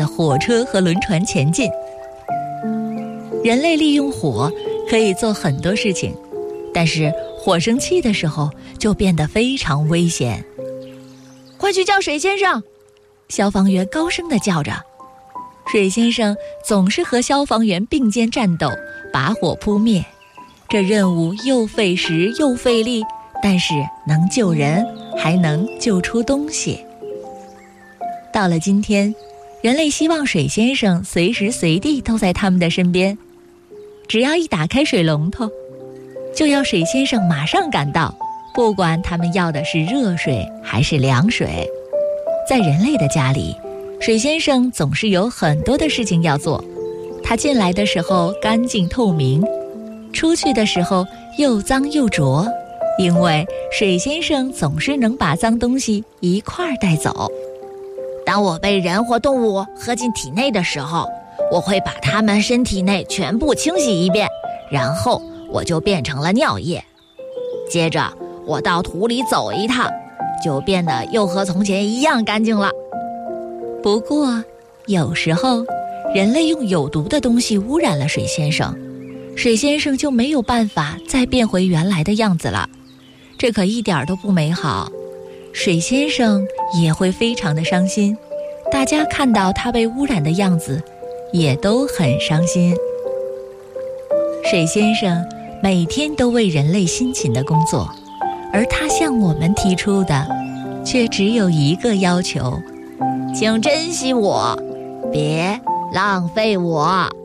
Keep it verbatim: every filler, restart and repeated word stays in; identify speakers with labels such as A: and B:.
A: 的火车和轮船前进。人类利用火可以做很多事情，但是火生气的时候就变得非常危险。快去叫水先生！消防员高声地叫着。水先生总是和消防员并肩战斗，把火扑灭。这任务又费时又费力，但是能救人，还能救出东西。到了今天，人类希望水先生随时随地都在他们的身边。只要一打开水龙头，就要水先生马上赶到，不管他们要的是热水还是凉水。在人类的家里，水先生总是有很多的事情要做。他进来的时候干净透明，出去的时候又脏又浊，因为水先生总是能把脏东西一块儿带走。当我被人或动物喝进体内的时候，我会把它们身体内全部清洗一遍，然后我就变成了尿液。接着我到土里走一趟，就变得又和从前一样干净了。不过有时候人类用有毒的东西污染了水先生，水先生就没有办法再变回原来的样子了，这可一点都不美好。水先生也会非常的伤心，大家看到他被污染的样子也都很伤心。水先生每天都为人类辛勤的工作，而他向我们提出的却只有一个要求：请珍惜我，别浪费我。